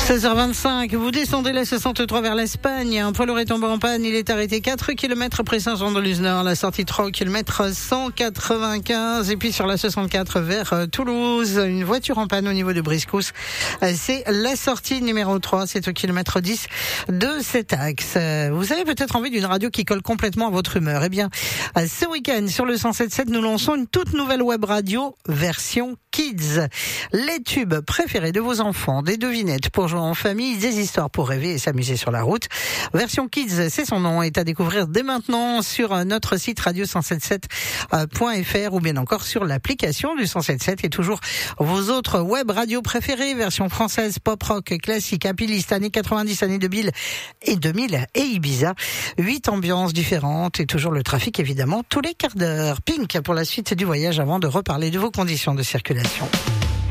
16h25, vous descendez la 63 vers l'Espagne. Un poids lourd est tombé en panne. Il est arrêté 4 km après Saint-Jean-de-Luz-Nord. La sortie 3 km 195. Et puis sur la 64 vers Toulouse, une voiture en panne au niveau de Briscousse. C'est la sortie numéro 3. C'est au kilomètre 10 de cet axe. Vous avez peut-être envie d'une radio qui colle complètement à votre humeur. Eh bien, ce week-end, sur le 107.7, nous lançons une toute nouvelle web radio version Kids. Les tubes préférés de vos enfants, des devinettes pour jouer en famille, des histoires pour rêver et s'amuser sur la route. Version Kids, c'est son nom, est à découvrir dès maintenant sur notre site radio177.fr ou bien encore sur l'application du 177 et toujours vos autres web radios préférées, version française, pop rock, classique, happy list, années 90, années 2000 et 2000 et Ibiza. 8 ambiances différentes et toujours le trafic évidemment tous les quarts d'heure. Pink pour la suite du voyage avant de reparler de vos conditions de circulation.